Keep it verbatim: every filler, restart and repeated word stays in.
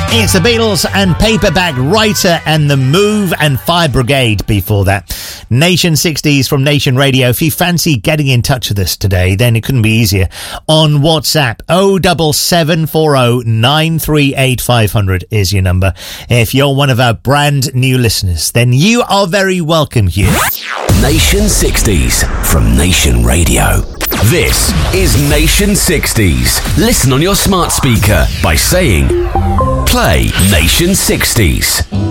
It's the Beatles and Paperback Writer and The Move and Fire Brigade before that. Nation sixties from Nation Radio. If you fancy getting in touch with us today, then it couldn't be easier. On WhatsApp, oh seven seven four oh nine three eight five hundred is your number. If you're one of our brand new listeners, then you are very welcome here. Nation sixties from Nation Radio. This is Nation sixties. Listen on your smart speaker by saying, play Nation sixties.